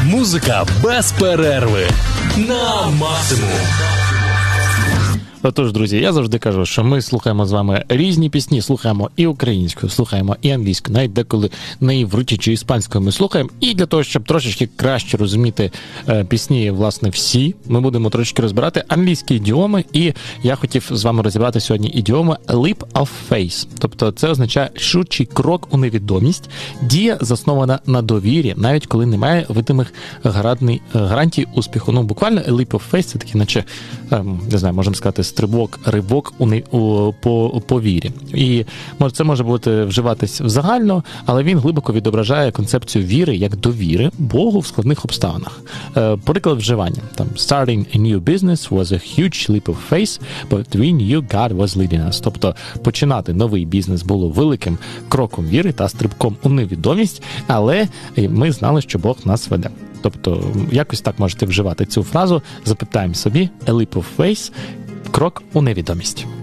Музика без перерви на максимум. Отож, друзі, я завжди кажу, що ми слухаємо з вами різні пісні, слухаємо і українською, слухаємо і англійською, навіть деколи не івриті чи іспанською ми слухаємо. І для того, щоб трошечки краще розуміти пісні, власне, всі, ми будемо трошечки розбирати англійські ідіоми, і я хотів з вами розібрати сьогодні ідіоми leap of faith. Тобто це означає швидкий крок у невідомість, дія заснована на довірі, навіть коли немає видимих гарантій успіху. Ну, буквально leap of faith – це такий, наче, не знаю, можемо сказати, стрибок, ривок по вірі. І це може бути вживатись загально, але він глибоко відображає концепцію віри як довіри Богу в складних обставинах. Приклад вживання. Там, starting a new business was a huge leap of faith, but we knew God was leading us. Тобто, починати новий бізнес було великим кроком віри та стрибком у невідомість, але ми знали, що Бог нас веде. Тобто, якось так можете вживати цю фразу. Запитаємо собі, a leap of faith – крок у невідомість.